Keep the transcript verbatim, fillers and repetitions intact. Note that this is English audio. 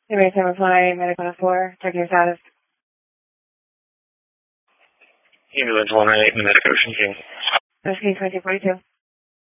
Ambulance seven four nine, medical four, checking your status. Ambulance one nine eight, medical Ocean King. Ocean King twenty forty-two.